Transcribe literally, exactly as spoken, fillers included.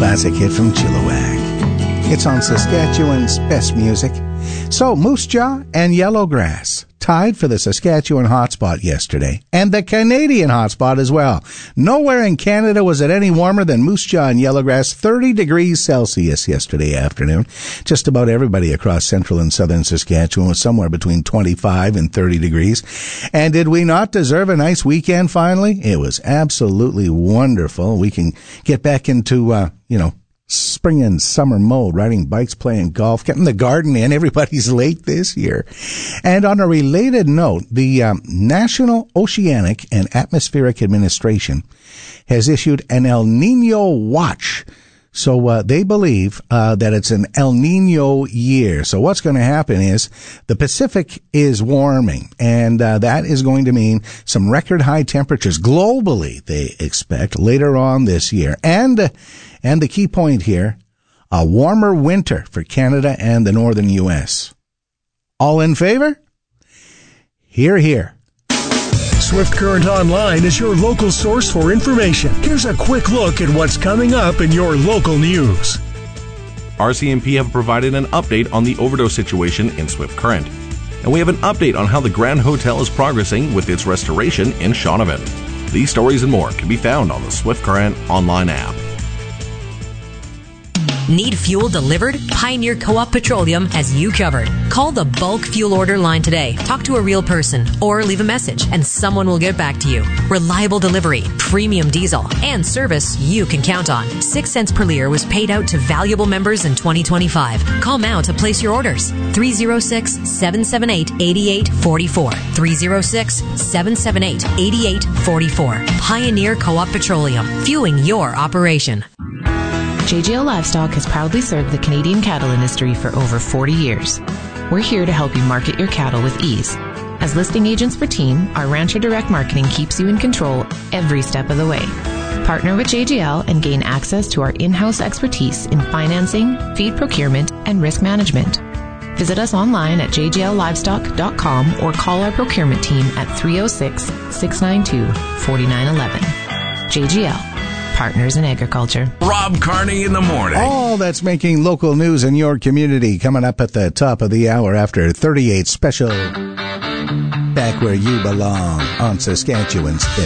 classic hit from Chilliwack. It's on Saskatchewan's best music. So, Moose Jaw and Yellowgrass tied for the Saskatchewan hotspot yesterday, and the Canadian hotspot as well. Nowhere in Canada was it any warmer than Moose Jaw and Yellowgrass, thirty degrees Celsius yesterday afternoon. Just about everybody across central and southern Saskatchewan was somewhere between twenty-five and thirty degrees. And did we not deserve a nice weekend finally? It was absolutely wonderful. We can get back into, uh, you know, spring and summer mode, riding bikes, playing golf, getting the garden in. Everybody's late this year. And on a related note, the um, National Oceanic and Atmospheric Administration has issued an El Nino watch. So uh, they believe uh, that it's an El Nino year. So what's going to happen is the Pacific is warming, and uh, that is going to mean some record high temperatures globally, they expect, later on this year. And uh, and the key point here, a warmer winter for Canada and the northern U S. All in favor? Hear, hear. Swift Current Online is your local source for information. Here's a quick look at what's coming up in your local news. R C M P have provided an update on the overdose situation in Swift Current. And we have an update on how the Grand Hotel is progressing with its restoration in Shaunavon. These stories and more can be found on the Swift Current Online app. Need fuel delivered? Pioneer Co-op Petroleum has you covered. Call the bulk fuel order line today. Talk to a real person or leave a message and someone will get back to you. Reliable delivery, premium diesel, and service you can count on. Six cents per liter was paid out to valuable members in twenty twenty-five. Call now to place your orders. three oh six, seven seven eight, eight eight four four. three oh six, seven seven eight, eight eight four four. Pioneer Co-op Petroleum. Fueling your operation. J G L Livestock has proudly served the Canadian cattle industry for over forty years. We're here to help you market your cattle with ease. As listing agents for Team, our Rancher Direct Marketing keeps you in control every step of the way. Partner with J G L and gain access to our in-house expertise in financing, feed procurement, and risk management. Visit us online at j g l livestock dot com or call our procurement team at three oh six, six nine two, four nine one one. J G L. Partners in Agriculture. Rob Carney in the morning. All that's making local news in your community coming up at the top of the hour after thirty-eight special. Back where you belong on Saskatchewan's